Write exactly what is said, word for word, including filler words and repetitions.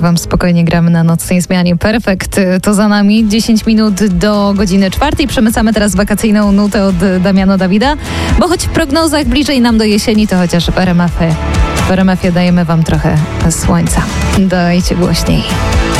tak wam spokojnie gramy na nocnej zmianie. Perfekt, to za nami. dziesięć minut do godziny czwartej. Przemycamy teraz wakacyjną nutę od Damiana Dawida, bo choć w prognozach bliżej nam do jesieni, to chociaż w R M F-ie, w R M F-ie dajemy wam trochę słońca. Dajcie głośniej.